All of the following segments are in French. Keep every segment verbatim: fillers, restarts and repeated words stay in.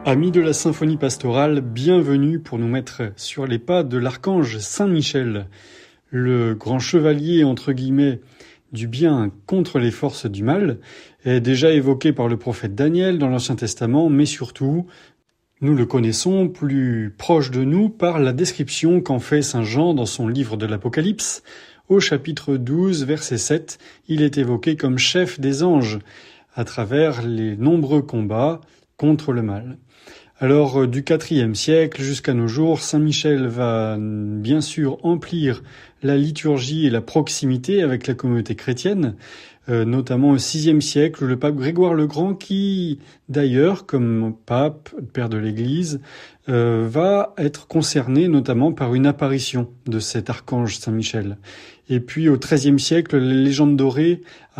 Amis de la symphonie pastorale, bienvenue pour nous mettre sur les pas de l'archange Saint-Michel, le grand chevalier entre guillemets du bien contre les forces du mal, est déjà évoqué par le prophète Daniel dans l'Ancien Testament, mais surtout, nous le connaissons plus proche de nous par la description qu'en fait Saint Jean dans son livre de l'Apocalypse. Au chapitre douze, verset sept, il est évoqué comme chef des anges à travers les nombreux combats contre le mal. Alors, du quatrième siècle jusqu'à nos jours, Saint Michel va bien sûr emplir la liturgie et la proximité avec la communauté chrétienne, euh, notamment au sixième siècle, où le pape Grégoire le Grand, qui d'ailleurs, comme pape, père de l'Église, euh, va être concerné notamment par une apparition de cet archange Saint Michel. Et puis au treizième siècle, les légendes dorées,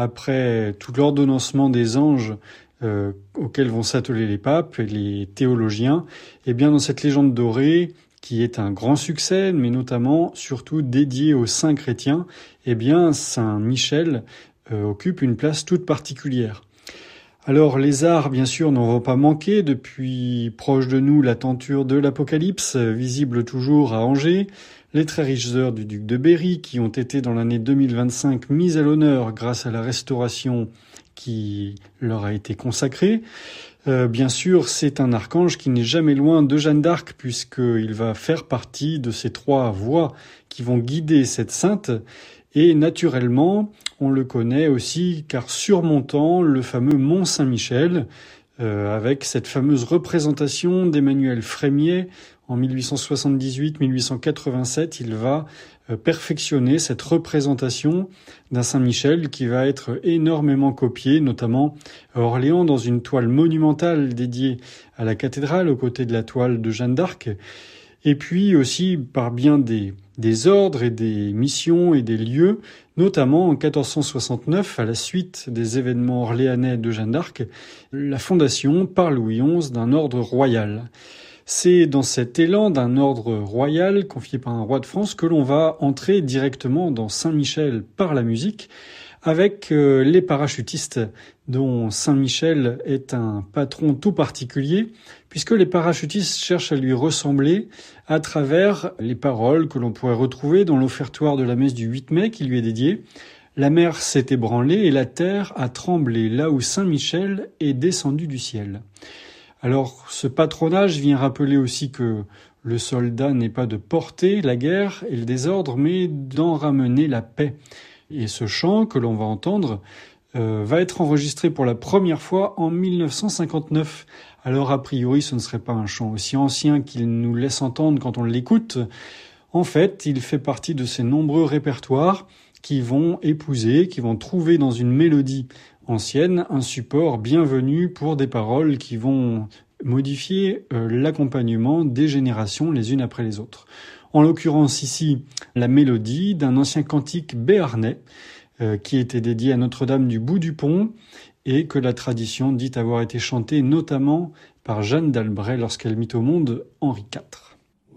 après tout l'ordonnancement des anges, Euh, auxquels vont s'atteler les papes et les théologiens, et bien dans cette légende dorée, qui est un grand succès, mais notamment surtout dédiée aux saints chrétiens, eh bien Saint Michel euh, occupe une place toute particulière. Alors les arts, bien sûr, n'en vont pas manquer. Depuis proche de nous, la tenture de l'Apocalypse, visible toujours à Angers, les très riches œuvres du duc de Berry, qui ont été dans l'année deux mille vingt-cinq mises à l'honneur grâce à la restauration qui leur a été consacrée. Euh, bien sûr, c'est un archange qui n'est jamais loin de Jeanne d'Arc, puisqu'il va faire partie de ces trois voix qui vont guider cette sainte. Et naturellement, on le connaît aussi car surmontant le fameux Mont Saint-Michel, euh, avec cette fameuse représentation d'Emmanuel Frémiet en mille huit cent soixante-dix-huit mille huit cent quatre-vingt-sept, il va euh, perfectionner cette représentation d'un Saint-Michel qui va être énormément copié, notamment à Orléans dans une toile monumentale dédiée à la cathédrale aux côtés de la toile de Jeanne d'Arc. Et puis aussi par bien des, des ordres et des missions et des lieux, notamment en quatorze cent soixante-neuf, à la suite des événements orléanais de Jeanne d'Arc, la fondation par Louis onze d'un ordre royal. C'est dans cet élan d'un ordre royal confié par un roi de France que l'on va entrer directement dans Saint-Michel par la musique, avec euh, les parachutistes dont Saint-Michel est un patron tout particulier, puisque les parachutistes cherchent à lui ressembler à travers les paroles que l'on pourrait retrouver dans l'offertoire de la messe du huit mai qui lui est dédiée. La mer s'est ébranlée et la terre a tremblé là où Saint-Michel est descendu du ciel. Alors, ce patronage vient rappeler aussi que le soldat n'est pas de porter la guerre et le désordre, mais d'en ramener la paix. Et ce chant que l'on va entendre euh, va être enregistré pour la première fois en mille neuf cent cinquante-neuf. Alors, a priori, ce ne serait pas un chant aussi ancien qu'il nous laisse entendre quand on l'écoute. En fait, il fait partie de ces nombreux répertoires qui vont épouser, qui vont trouver dans une mélodie ancienne un support bienvenu pour des paroles qui vont modifier euh, l'accompagnement des générations les unes après les autres. En l'occurrence ici, la mélodie d'un ancien cantique béarnais euh, qui était dédié à Notre-Dame du Bout du Pont et que la tradition dit avoir été chantée notamment par Jeanne d'Albret lorsqu'elle mit au monde Henri quatre.